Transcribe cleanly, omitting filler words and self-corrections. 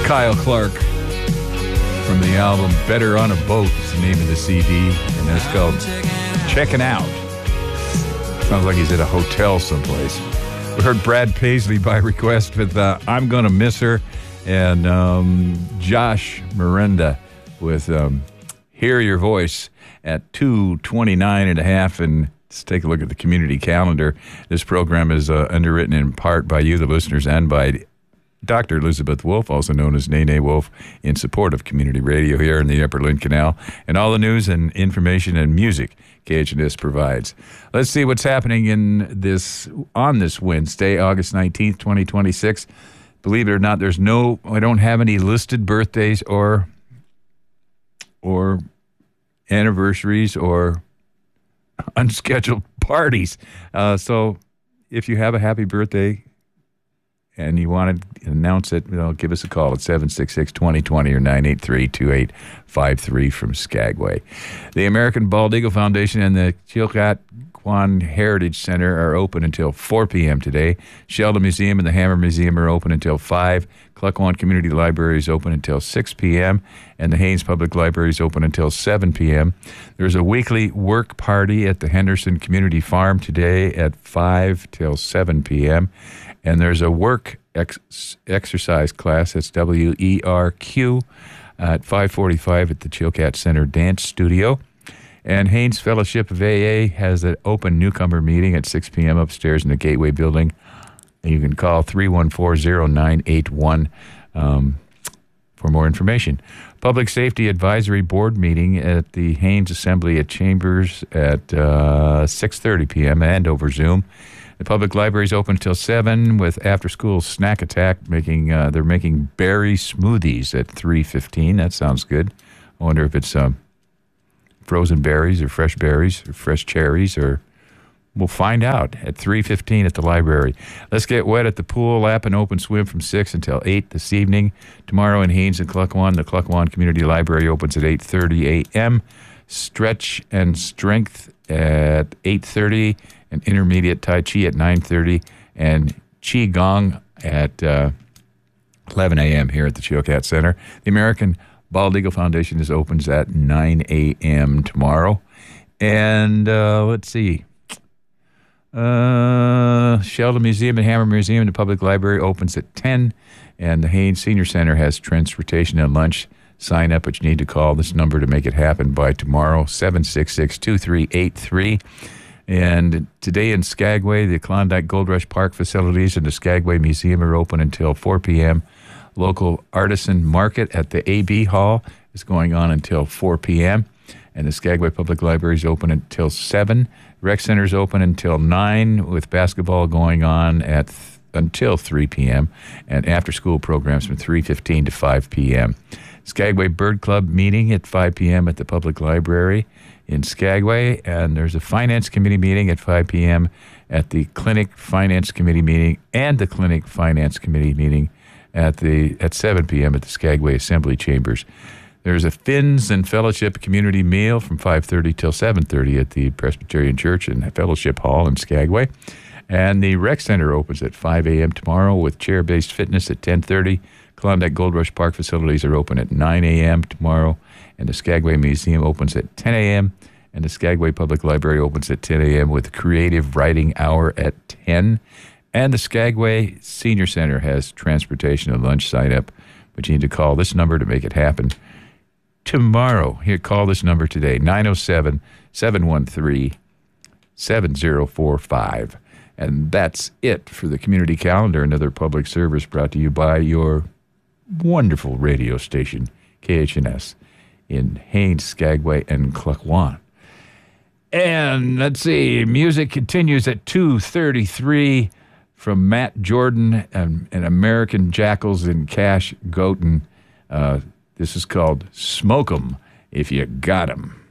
Kyle Clark from the album Better on a Boat is the name of the CD, and it's called Checking Out. Sounds like he's at a hotel someplace. We heard Brad Paisley by request with I'm Gonna Miss Her, and Josh Miranda with Hear Your Voice at 2:29.5. And let's take a look at the community calendar. This program is underwritten in part by you, the listeners, and by Dr. Elizabeth Wolf, also known as Nene Wolf, in support of community radio here in the Upper Lynn Canal, and all the news and information and music KHNS provides. Let's see what's happening on this Wednesday, August 19th, 2026. Believe it or not, I don't have any listed birthdays or anniversaries or unscheduled parties. So if you have a happy birthday and you want to announce it, give us a call at 766-2020 or 983-2853 from Skagway. The American Bald Eagle Foundation and the Chilkat Kwan Heritage Center are open until 4 p.m. today. Sheldon Museum and the Hammer Museum are open until 5. Cluckwan Community Library is open until 6 p.m. and the Haines Public Library is open until 7 p.m. There's a weekly work party at the Henderson Community Farm today at 5 till 7 p.m. And there's a work exercise class, that's WERQ, at 5:45 at the Chilkat Center Dance Studio. And Haines Fellowship of AA has an open newcomer meeting at 6 p.m. upstairs in the Gateway Building. And you can call 314-0981 for more information. Public Safety Advisory Board meeting at the Haines Assembly at Chambers at 6:30 p.m. and over Zoom. The public library is open until 7 with after-school snack attack. They're making berry smoothies at 3:15. That sounds good. I wonder if it's frozen berries or fresh cherries, or we'll find out at 3:15 at the library. Let's get wet at the pool, lap, and open swim from 6 until 8 this evening. Tomorrow in Haines and Cluckwan, the Cluckwan Community Library opens at 8:30 a.m. Stretch and strength at 8:30, and intermediate Tai Chi at 9:30, and Qi Gong at 11 a.m. here at the Chilkat Center. The American Bald Eagle Foundation opens at 9 a.m. tomorrow. And let's see. Sheldon Museum and Hammer Museum, the public library opens at 10, and the Haines Senior Center has transportation and lunch. Sign up, but you need to call this number to make it happen by tomorrow, 766-2383. And today in Skagway, the Klondike Gold Rush Park facilities and the Skagway Museum are open until 4 p.m. Local artisan market at the AB Hall is going on until 4 p.m. And the Skagway Public Library is open until 7. Rec Center is open until 9 with basketball going on until 3 p.m. and after-school programs from 3:15 to 5 p.m. Skagway Bird Club meeting at 5 p.m. at the Public Library in Skagway, and there's a Finance Committee meeting at 5 p.m. at the Clinic Finance Committee meeting, and the Clinic Finance Committee meeting at 7 p.m. at the Skagway Assembly Chambers. There's a Finns and Fellowship community meal from 5:30 till 7:30 at the Presbyterian Church and Fellowship Hall in Skagway. And the Rec Center opens at 5 a.m. tomorrow with chair-based fitness at 10:30. Klondike Gold Rush Park facilities are open at 9 a.m. tomorrow, and the Skagway Museum opens at 10 a.m., and the Skagway Public Library opens at 10 a.m. with Creative Writing Hour at 10. And the Skagway Senior Center has transportation and lunch sign-up, but you need to call this number to make it happen tomorrow. Here, call this number today, 907-713-7045. And that's it for the community calendar, another public service brought to you by your wonderful radio station, KHNS, in Haines, Skagway, and Cluckwan. And let's see, music continues at 2:33 from Matt Jordan and American Jackals and Cash Goten. This is called Smoke 'Em If You Got 'Em.